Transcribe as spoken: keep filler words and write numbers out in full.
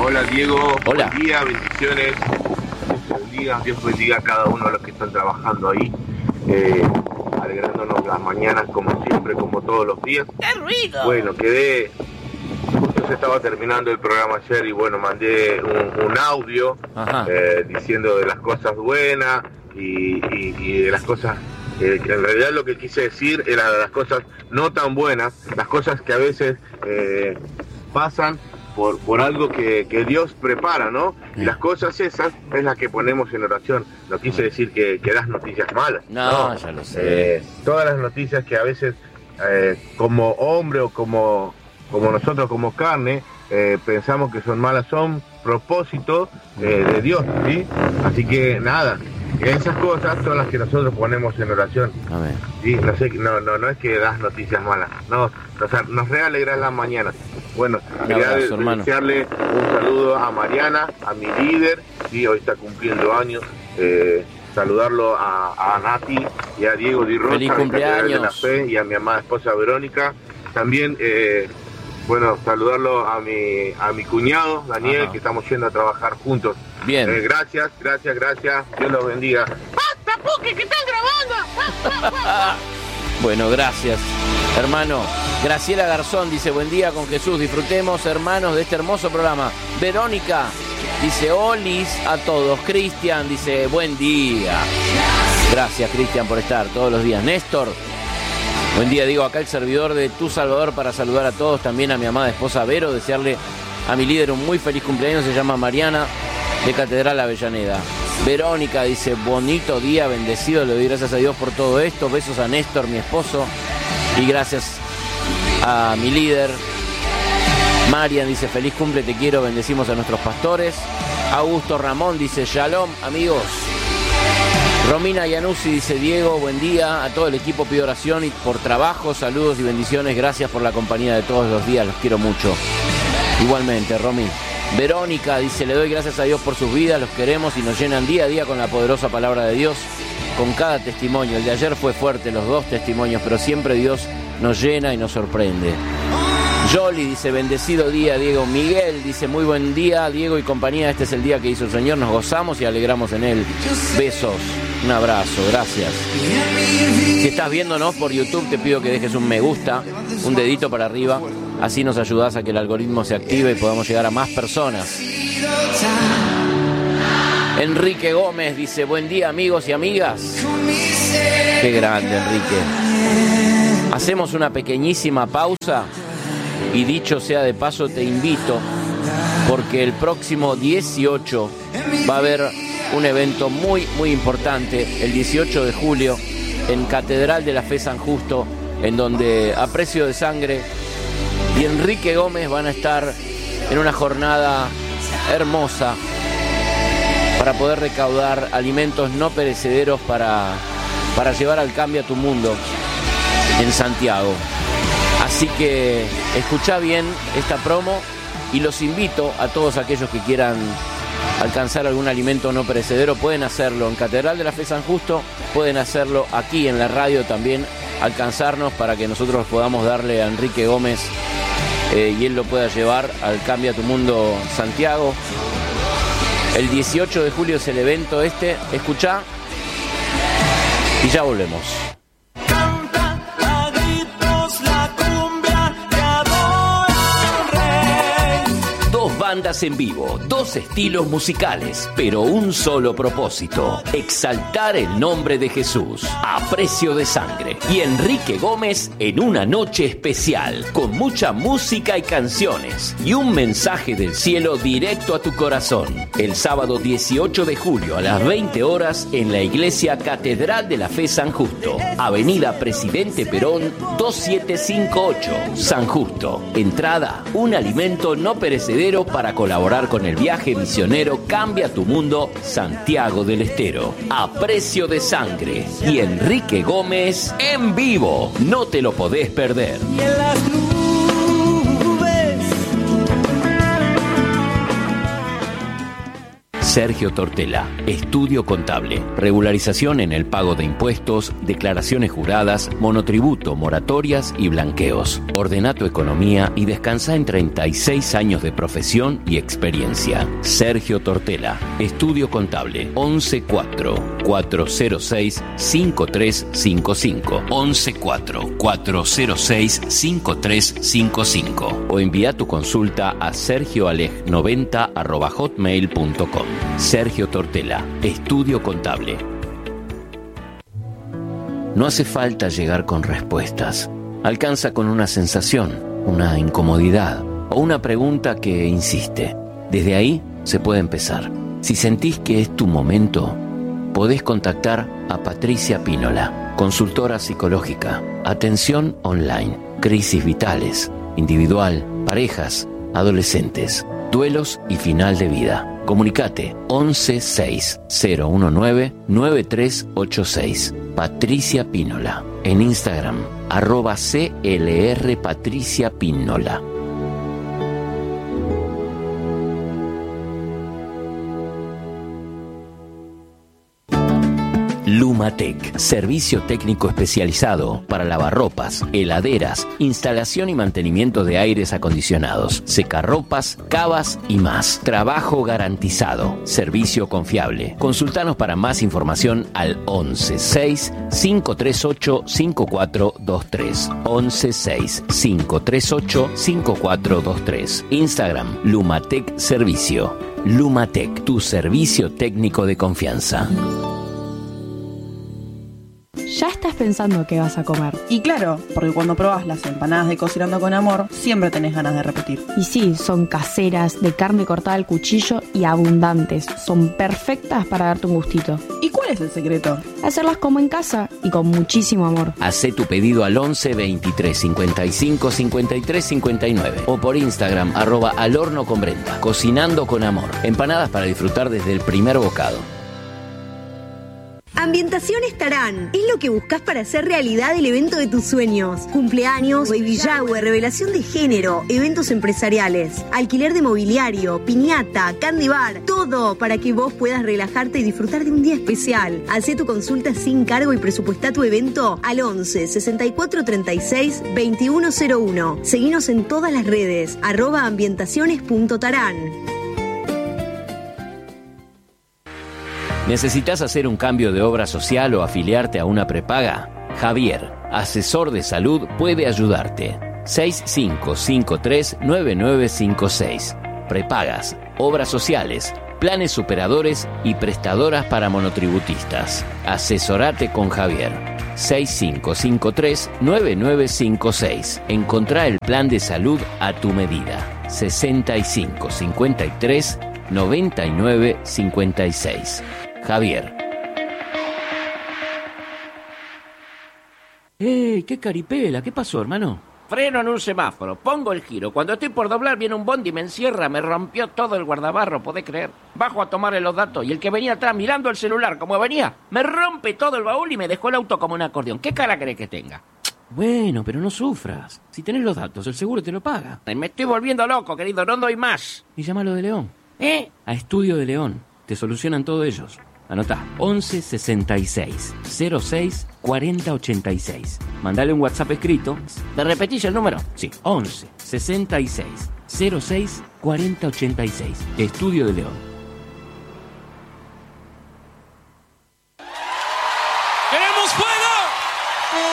Hola Diego, Hola. Buen día, bendiciones. Dios bendiga, Dios bendiga a cada uno de los que están trabajando ahí, eh, alegrándonos las mañanas como siempre, como todos los días. ¡Qué ruido! Bueno, quedé, justo se estaba terminando el programa ayer y bueno, mandé un, un audio eh, diciendo de las cosas buenas y, y, y de las cosas eh, que en realidad lo que quise decir era de las cosas no tan buenas, las cosas que a veces eh, pasan por, por algo que, que Dios prepara, ¿no? Y las cosas esas es las que ponemos en oración. No quise decir que, que das noticias malas. No, No, ya lo sé. Eh, todas las noticias que a veces eh, como hombre o como, como nosotros como carne eh, pensamos que son malas, son propósito eh, de Dios, ¿sí? Así que nada, esas cosas son las que nosotros ponemos en oración. Amén. Sí, no sé, no, no, no es que das noticias malas, no, o sea, nos realegran las mañanas. Bueno, Un quería abrazo, hermano. desearle un saludo a Mariana, a mi líder, sí, hoy está cumpliendo años, eh, saludarlo a, a Nati y a Diego Di Rosa, ¡Feliz de Catedral de la cumpleaños! Fe, y a mi amada esposa Verónica. También, eh, bueno, saludarlo a mi, a mi cuñado, Daniel, Ajá. que estamos yendo a trabajar juntos. Bien. Eh, gracias, gracias, gracias, Dios los bendiga. ¡Basta, Puki, que están grabando! Bueno, gracias, hermano. Graciela Garzón dice, buen día con Jesús, disfrutemos, hermanos, de este hermoso programa. Verónica dice, olis a todos. Cristian dice, buen día. Gracias, Cristian, por estar todos los días. Néstor, buen día, digo, acá el servidor de Tu Salvador para saludar a todos, también a mi amada esposa Vero, desearle a mi líder un muy feliz cumpleaños, se llama Mariana, de Catedral Avellaneda. Verónica dice, bonito día, bendecido, le doy gracias a Dios por todo esto, besos a Néstor, mi esposo, y gracias a mi líder. Marian dice, feliz cumple, te quiero, bendecimos a nuestros pastores. Augusto Ramón dice, shalom, amigos. Romina Yanussi dice, Diego, buen día, a todo el equipo pido oración y por trabajo, saludos y bendiciones, gracias por la compañía de todos los días, los quiero mucho. Igualmente, Romy. Verónica dice, le doy gracias a Dios por sus vidas, los queremos y nos llenan día a día con la poderosa palabra de Dios, con cada testimonio. El de ayer fue fuerte, los dos testimonios, pero siempre Dios nos llena y nos sorprende. Yoli dice, bendecido día, Diego. Miguel dice, muy buen día, Diego y compañía, este es el día que hizo el Señor, nos gozamos y alegramos en él. Besos, un abrazo, gracias. Si estás viéndonos por YouTube, te pido que dejes un me gusta, un dedito para arriba, así nos ayudás a que el algoritmo se active y podamos llegar a más personas. Enrique Gómez dice, buen día, amigos y amigas. Qué grande, Enrique. Hacemos una pequeñísima pausa y dicho sea de paso, te invito porque el próximo dieciocho va a haber un evento muy, muy importante, el dieciocho de julio, en Catedral de la Fe San Justo, en donde Aprecio de Sangre y Enrique Gómez van a estar en una jornada hermosa para poder recaudar alimentos no perecederos para, para llevar al Cambia tu Mundo en Santiago. Así que escuchá bien esta promo y los invito a todos aquellos que quieran alcanzar algún alimento no perecedero, pueden hacerlo en Catedral de la Fe San Justo, pueden hacerlo aquí en la radio también, alcanzarnos para que nosotros podamos darle a Enrique Gómez eh, y él lo pueda llevar al Cambia tu Mundo Santiago. El dieciocho de julio es el evento este, escuchá y ya volvemos. Bandas en vivo, dos estilos musicales, pero un solo propósito: exaltar el nombre de Jesús. Aprecio de Sangre y Enrique Gómez en una noche especial, con mucha música y canciones, y un mensaje del cielo directo a tu corazón. El sábado dieciocho de julio a las veinte horas en la iglesia Catedral de la Fe San Justo, Avenida Presidente Perón dos siete cinco ocho, San Justo. Entrada, un alimento no perecedero para colaborar con el viaje misionero Cambia tu Mundo Santiago del Estero. Aprecio de Sangre y Enrique Gómez en vivo. No te lo podés perder. Y en las nubes. Sergio Tortela, Estudio Contable, regularización en el pago de impuestos, declaraciones juradas, monotributo, moratorias y blanqueos. Ordena tu economía y descansa en treinta y seis años de profesión y experiencia. Sergio Tortela, Estudio Contable, once cuatro cuatro cero seis cinco tres cinco cinco, once cuatro cuatro cero seis cinco tres cinco cinco, o envía tu consulta a sergioaleg noventa arroba hotmail punto com. Sergio Tortela, Estudio Contable. No hace falta llegar con respuestas. Alcanza con una sensación, una incomodidad o una pregunta que insiste. Desde ahí se puede empezar. Si sentís que es tu momento, podés contactar a Patricia Pínola, consultora psicológica, atención online, crisis vitales, individual, parejas, adolescentes, duelos y final de vida. Comunicate once seis cero diecinueve nueve tres ocho seis. Patricia Pínola. En Instagram, arroba C L R Patricia Pínola. Lumatec, servicio técnico especializado para lavarropas, heladeras, instalación y mantenimiento de aires acondicionados, secarropas, cavas y más. Trabajo garantizado, servicio confiable. Consultanos para más información al once seis cinco tres ocho cinco cuatro dos tres. once seis cinco tres ocho cinco cuatro dos tres. Instagram, Lumatec Servicio. Lumatec, tu servicio técnico de confianza. Ya estás pensando qué vas a comer. Y claro, porque cuando probás las empanadas de Cocinando con Amor, siempre tenés ganas de repetir. Y sí, son caseras, de carne cortada al cuchillo y abundantes. Son perfectas para darte un gustito. ¿Y cuál es el secreto? Hacerlas como en casa y con muchísimo amor. Hacé tu pedido al once veintitrés cincuenta y cinco cincuenta y tres cincuenta y nueve o por Instagram, arroba al horno con Brenda. Cocinando con Amor. Empanadas para disfrutar desde el primer bocado. Ambientaciones Tarán es lo que buscas para hacer realidad el evento de tus sueños. Cumpleaños, baby shower, revelación de género, eventos empresariales, alquiler de mobiliario, piñata, candy bar, todo para que vos puedas relajarte y disfrutar de un día especial. Hacé tu consulta sin cargo y presupuestá tu evento al once sesenta y cuatro treinta y seis veintiuno cero uno. Seguinos en todas las redes, arroba ambientaciones punto tarán. ¿Necesitas hacer un cambio de obra social o afiliarte a una prepaga? Javier, asesor de salud, puede ayudarte. seis cinco cinco tres nueve nueve cinco seis. Prepagas, obras sociales, planes superadores y prestadoras para monotributistas. Asesorate con Javier. seis cinco cinco tres nueve nueve cinco seis. Encontrá el plan de salud a tu medida. sesenta y cinco cincuenta y tres noventa y nueve cincuenta y seis. Javier. ¡Ey! ¡Qué caripela! ¿Qué pasó, hermano? Freno en un semáforo, pongo el giro. Cuando estoy por doblar viene un bondi y me encierra. Me rompió todo el guardabarro, ¿podés creer? Bajo a tomarle los datos y el que venía atrás mirando el celular como venía, me rompe todo el baúl y me dejó el auto como un acordeón. ¿Qué cara querés que tenga? Bueno, pero no sufras. Si tenés los datos, el seguro te lo paga. Me estoy volviendo loco, querido, no doy más. Y llámalo de León. ¿Eh? A Estudio de León. Te solucionan todo ellos. Anotá, once sesenta y seis cero seis cuarenta ochenta y seis. Mandale un WhatsApp escrito. ¿Me repetís el número? Sí, once sesenta y seis cero seis cuarenta ochenta y seis. Estudio de León.